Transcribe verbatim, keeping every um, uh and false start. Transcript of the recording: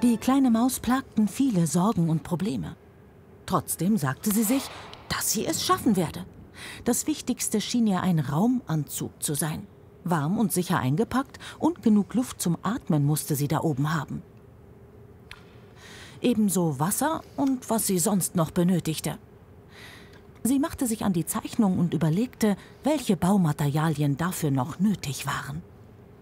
Die kleine Maus plagten viele Sorgen und Probleme. Trotzdem sagte sie sich, dass sie es schaffen werde. Das Wichtigste schien ihr ein Raumanzug zu sein. Warm und sicher eingepackt und genug Luft zum Atmen musste sie da oben haben. Ebenso Wasser und was sie sonst noch benötigte. Sie machte sich an die Zeichnung und überlegte, welche Baumaterialien dafür noch nötig waren.